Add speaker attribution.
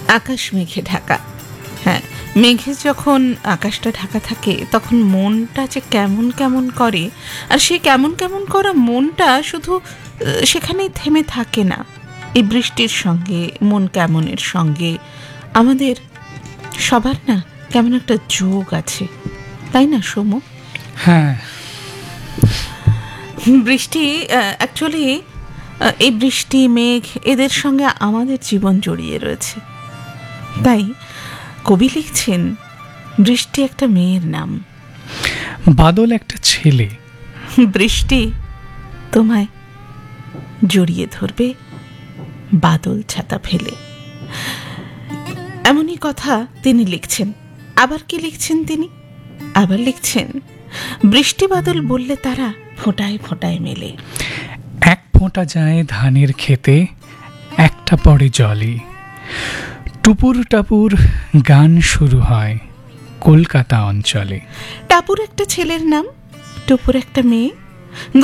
Speaker 1: আকাশ মেঘে ঢাকা। হ্যাঁ, মেঘে যখন আকাশটা ঢাকা থাকে তখন মনটা যে কেমন কেমন করে, আর সেই কেমন কেমন করা মনটা শুধু সেখানেই থেমে থাকে না। এই বৃষ্টির সঙ্গে মন কেমনের সঙ্গে আমাদের সবার না কেমন একটা যোগ আছে, তাই না সৌম?
Speaker 2: হ্যাঁ,
Speaker 1: বৃষ্টি অ্যাকচুয়ালি এই বৃষ্টি মেঘ এদের সঙ্গে আমাদের জীবন জড়িয়ে রয়েছে। তাই কবি লিখছেন, বৃষ্টি একটা মেয়ের নাম,
Speaker 2: বাদল একটা ছেলে।
Speaker 1: বৃষ্টি তোমায় জড়িয়ে ধরবে বাদল ছাতা ফেলে। এমনই কথা তিনি লিখছেন। আবার কি লিখছেন তিনি? আবার লিখছেন, বৃষ্টি বাদল বললে তারা ফোঁটায় ফোঁটায় মেলে।
Speaker 2: এক ফোঁটা যায় ধানের খেতে, একটা পড়ে জলে। টুপুর টাপুর গান শুরু হয় কলকাতা অঞ্চলে।
Speaker 1: টাপুর একটা ছেলের নাম, টুপুর একটা মেয়ে।